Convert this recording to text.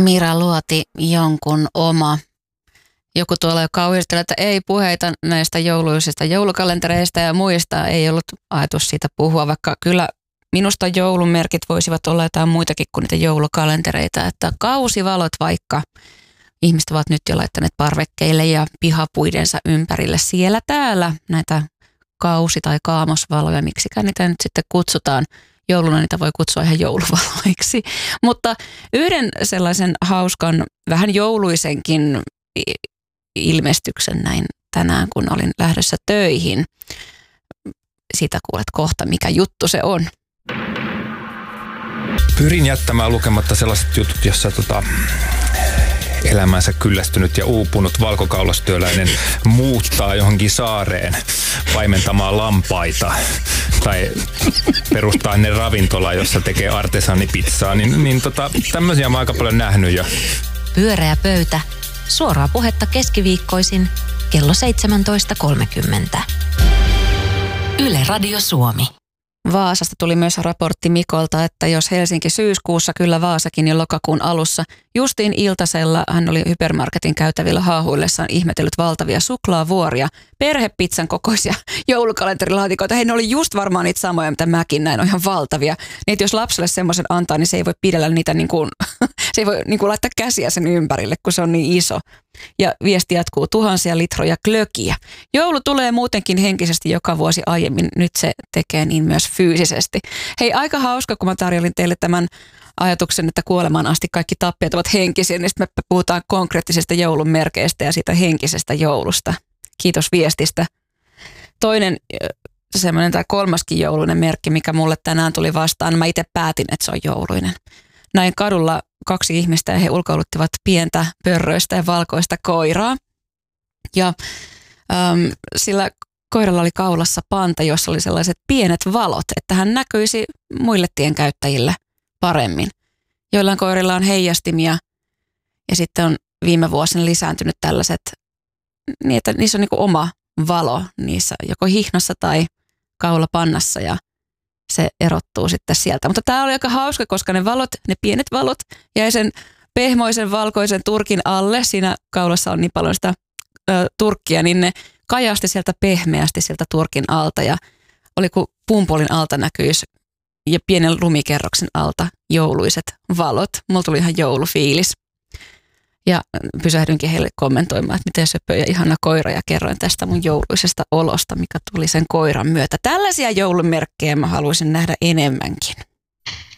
Mira Luoti, jonkun oma. Joku tuolla jo kauhisteli, että ei puheita näistä jouluisista joulukalentereista ja muista. Ei ollut ajatus siitä puhua, vaikka kyllä minusta joulumerkit voisivat olla jotain muitakin kuin niitä joulukalentereita. Että kausivalot vaikka. Ihmiset ovat nyt jo laittaneet parvekkeille ja pihapuidensa ympärille siellä täällä näitä kausi- tai kaamosvaloja. Miksikään niitä nyt sitten kutsutaan. Jouluna niitä voi kutsua ihan jouluvaloiksi. Mutta yhden sellaisen hauskan, vähän jouluisenkin ilmestyksen näin tänään, kun olin lähdössä töihin. Siitä kuulet kohta, mikä juttu se on. Pyrin jättämään lukematta sellaiset jutut, jossa elämänsä kyllästynyt ja uupunut valkokaulastyöläinen muuttaa johonkin saareen paimentamaan lampaita tai perustaa ne ravintola, jossa tekee artesanipizzaa, niin tämmöisiä mä aika paljon nähnyt jo. Pyöreä pöytä. Suoraa puhetta keskiviikkoisin kello 17.30. Yle Radio Suomi. Vaasasta tuli myös raportti Mikolta, että jos Helsinki syyskuussa, kyllä Vaasakin jo lokakuun alussa. Justiin iltasella hän oli hypermarketin käytävillä haahuillessaan ihmetellyt valtavia suklaavuoria, perhepizzan kokoisia joulukalenterilaatikoita. Hei, ne oli just varmaan niitä samoja, mitä mäkin näin, on ihan valtavia. Niin jos lapselle semmoisen antaa, niin se ei voi pidellä niitä niin kuin, se ei voi niin kuin laittaa käsiä sen ympärille, kun se on niin iso. Ja viesti jatkuu, tuhansia litroja glögiä. Joulu tulee muutenkin henkisesti joka vuosi aiemmin, nyt se tekee niin myös fyysisesti. Hei, aika hauska, kun mä tarjolin teille tämän ajatuksen, että kuolemaan asti kaikki tappiot ovat henkisiä, niin sitten me puhutaan konkreettisista joulun merkeistä ja siitä henkisestä joulusta. Kiitos viestistä. Toinen semmoinen tai kolmaskin jouluinen merkki, mikä mulle tänään tuli vastaan, mä itse päätin, että se on jouluinen. Näin kadulla 2 ihmistä ja he ulkoiluttivat pientä pörröistä ja valkoista koiraa. Ja sillä koiralla oli kaulassa panta, jossa oli sellaiset pienet valot, että hän näkyisi muille tienkäyttäjille paremmin. Joillain koirilla on heijastimia ja sitten on viime vuosina lisääntynyt tällaiset, niin että niissä on niin kuin oma valo niissä joko hihnassa tai kaulapannassa ja se erottuu sitten sieltä. Mutta tämä oli aika hauska, koska ne valot, ne pienet valot jäi sen pehmoisen valkoisen turkin alle. Siinä kaulassa on niin paljon sitä turkkia, niin ne kajasti sieltä pehmeästi sieltä turkin alta ja oli kuin pumpolin alta näkyisi ja pienen lumikerroksen alta jouluiset valot. Mulla tuli ihan joulufiilis. Ja pysähdynkin heille kommentoimaan, että miten söpö ja ihana koira ja kerroin tästä mun jouluisesta olosta, mikä tuli sen koiran myötä. Tällaisia joulumerkkejä mä haluaisin nähdä enemmänkin.